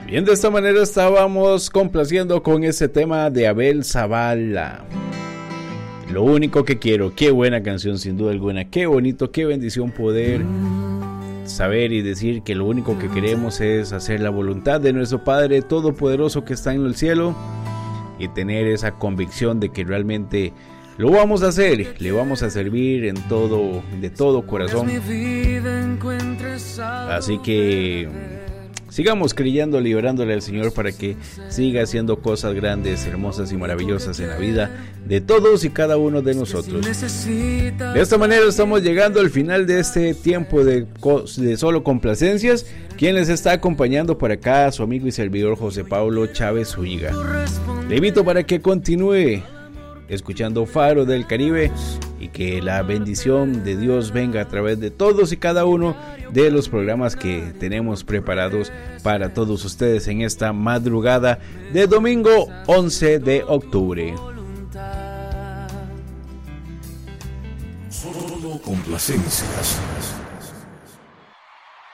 Bien, de esta manera estábamos complaciendo con ese tema de Abel Zavala. Lo único que quiero. Qué buena canción, sin duda alguna. Qué bonito, qué bendición poder saber y decir que lo único que queremos es hacer la voluntad de nuestro Padre Todopoderoso que está en el cielo, y tener esa convicción de que realmente lo vamos a hacer, le vamos a servir en todo, de todo corazón. Así que sigamos creyendo, liberándole al Señor para que siga haciendo cosas grandes, hermosas y maravillosas en la vida de todos y cada uno de nosotros. De esta manera estamos llegando al final de este tiempo de solo complacencias. Quien les está acompañando por acá, su amigo y servidor José Pablo Chávez Zúñiga. Le invito para que continúe escuchando Faro del Caribe y que la bendición de Dios venga a través de todos y cada uno de los programas que tenemos preparados para todos ustedes en esta madrugada de domingo 11 de octubre. Solo complacencias.